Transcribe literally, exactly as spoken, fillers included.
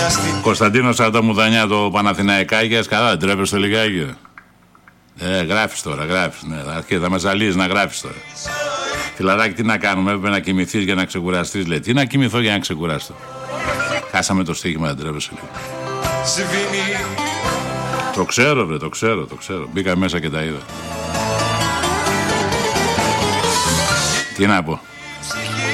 Κωνσταντίνος από τα Μουδανιά, το Παναθηναϊκάκιας. Καλά, δεν τρέπεστε λιγάκι? Ε, γράφεις τώρα, γράφεις. Ναι, θα, θα με ζαλίζεις να γράφεις τώρα. Φιλαράκι, τι να κάνουμε, έπρεπε να κοιμηθείς για να ξεκουραστείς, λέει. Τι να κοιμηθώ για να ξεκουραστώ? Χάσαμε το στοίχημα, δεν τρέπεσαι λίγο? Το ξέρω, βρε, το ξέρω, το ξέρω. Μπήκα μέσα και τα είδα. Τι να πω?